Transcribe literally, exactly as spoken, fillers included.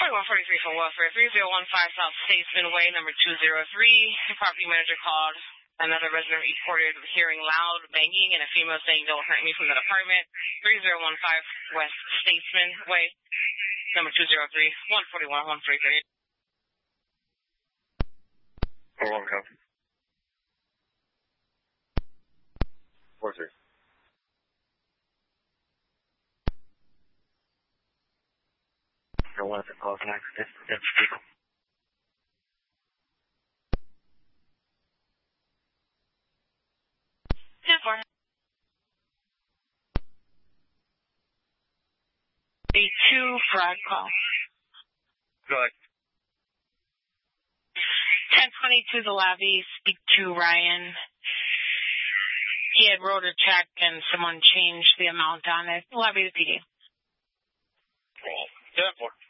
forty-one forty-three from welfare, three zero one five South Statesman Way, number two oh three. The property manager called. Another resident reported hearing loud banging and a female saying, "Don't hurt me," from that apartment. three zero one five West Statesman Way, number two oh three, one forty-one, one forty-three. four one copy. four three. No one to call an accident. That's people. A two fraud call. Go ahead. ten twenty-two the lobby, speak to Ryan. He had wrote a check and someone changed the amount on it. Lobby the P D. Roll. ten four.